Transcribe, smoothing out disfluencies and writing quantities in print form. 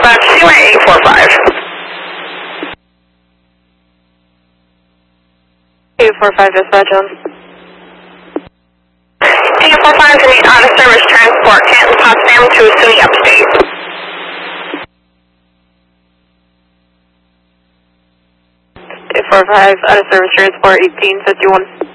dispatch, CY 845. 845 dispatch on. 845 is an out of service transport, Canton, Potsdam to SUNY Upstate. 845 out of service transport 1851.